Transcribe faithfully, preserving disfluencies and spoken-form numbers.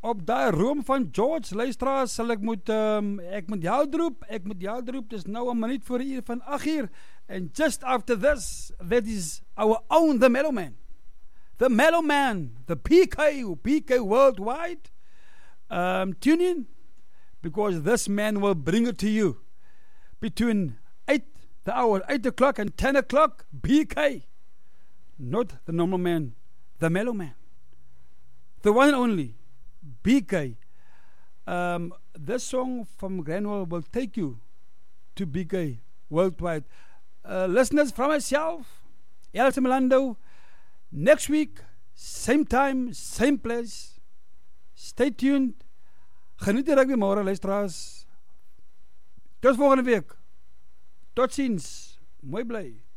op daai room van George, luisteraars, sal ek moet, um, ek moet jou droep, ek moet jou droep, dis nou een minuut voor die uur van agt uur, and just after this, that is our own, the Mellow Man, the Mellow Man, the P K, P K Worldwide, um, tune in, because this man will bring it to you, between eight, the hour, eight o'clock and ten o'clock, P K, not the normal man, the Mellow Man, the one and only, B K. Um, this song from Granwell will take you to B K Worldwide. Uh, listeners, from myself, Elton Melando, next week, same time, same place. Stay tuned. Geniet die rugby môre, luisteraars. Tot volgende week. Tot ziens. Mooi bly.